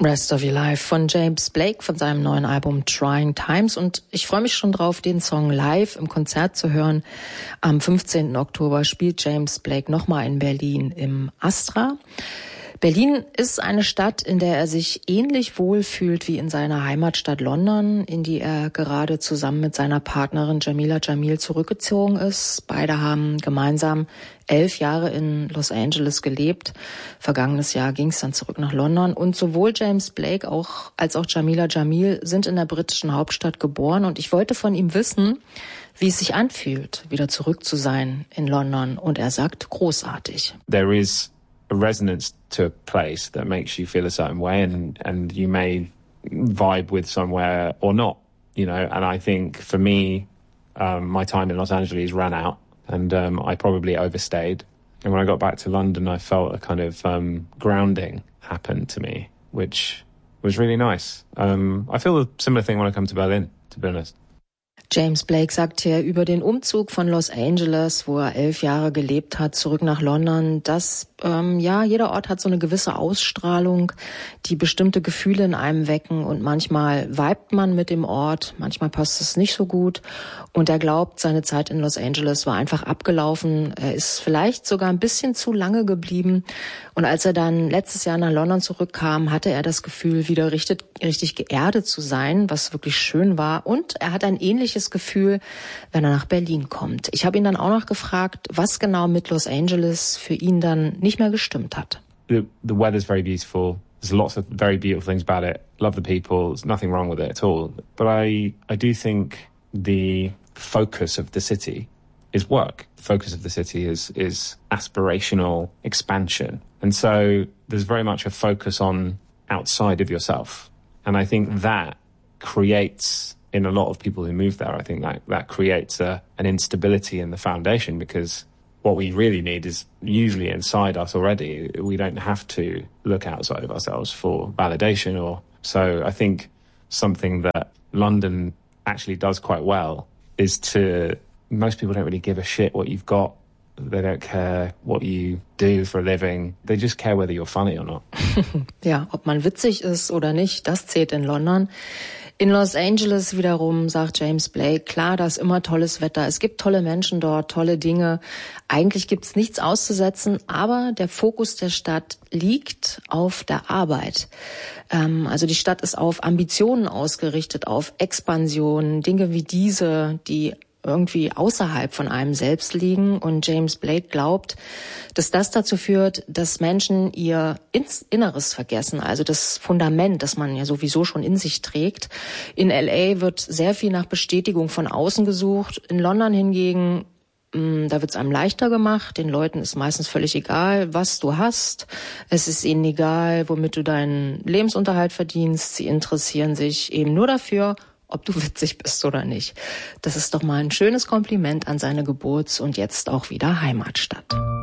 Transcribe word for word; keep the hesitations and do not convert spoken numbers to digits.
Rest of Your Life von James Blake von seinem neuen Album Trying Times, und ich freue mich schon drauf, den Song live im Konzert zu hören. Am fünfzehnten Oktober spielt James Blake nochmal in Berlin im Astra. Berlin ist eine Stadt, in der er sich ähnlich wohl fühlt wie in seiner Heimatstadt London, in die er gerade zusammen mit seiner Partnerin Jamila Jamil zurückgezogen ist. Beide haben gemeinsam elf Jahre in Los Angeles gelebt. Vergangenes Jahr ging es dann zurück nach London. Und sowohl James Blake auch, als auch Jamila Jamil sind in der britischen Hauptstadt geboren. Und ich wollte von ihm wissen, wie es sich anfühlt, wieder zurück zu sein in London. Und er sagt, großartig. There is a resonance to a place that makes you feel a certain way, and and you may vibe with somewhere or not, you know. And I think for me, um, my time in Los Angeles ran out, and um, I probably overstayed. And when I got back to London, I felt a kind of um, grounding happen to me, which was really nice. Um, I feel a similar thing when I come to Berlin, to be honest. James Blake sagt hier über den Umzug von Los Angeles, wo er elf Jahre gelebt hat, zurück nach London, dass ähm, ja, jeder Ort hat so eine gewisse Ausstrahlung, die bestimmte Gefühle in einem wecken, und manchmal vibet man mit dem Ort, manchmal passt es nicht so gut, und er glaubt, seine Zeit in Los Angeles war einfach abgelaufen. Er ist vielleicht sogar ein bisschen zu lange geblieben, und als er dann letztes Jahr nach London zurückkam, hatte er das Gefühl, wieder richtig, richtig geerdet zu sein, was wirklich schön war, und er hat ein ähnliches Gefühl, wenn er nach Berlin kommt. Ich habe ihn dann auch noch gefragt, was genau mit Los Angeles für ihn dann nicht mehr gestimmt hat. The, the weather's very beautiful. There's lots of very beautiful things about it. Love the people. There's nothing wrong with it at all. But I, I do think the focus of the city is work. The focus of the city is, is aspirational expansion. And so there's very much a focus on outside of yourself. And I think that creates, in a lot of people who move there, I think that, that creates a, an instability in the foundation, because what we really need is usually inside us already. We don't have to look outside of ourselves for validation. Or so I think something that London actually does quite well is to, most people don't really give a shit what you've got. They don't care what you do for a living. They just care whether you're funny or not. Ja, ob man witzig ist oder nicht, das zählt in London. In Los Angeles wiederum, sagt James Blake, klar, da ist immer tolles Wetter. Es gibt tolle Menschen dort, tolle Dinge. Eigentlich gibt's nichts auszusetzen, aber der Fokus der Stadt liegt auf der Arbeit. Ähm, also die Stadt ist auf Ambitionen ausgerichtet, auf Expansion, Dinge wie diese, die irgendwie außerhalb von einem selbst liegen. Und James Blake glaubt, dass das dazu führt, dass Menschen ihr Inneres vergessen, also das Fundament, das man ja sowieso schon in sich trägt. In L A wird sehr viel nach Bestätigung von außen gesucht. In London hingegen, da wird es einem leichter gemacht. Den Leuten ist meistens völlig egal, was du hast. Es ist ihnen egal, womit du deinen Lebensunterhalt verdienst. Sie interessieren sich eben nur dafür, ob du witzig bist oder nicht. Das ist doch mal ein schönes Kompliment an seine Geburts- und jetzt auch wieder Heimatstadt.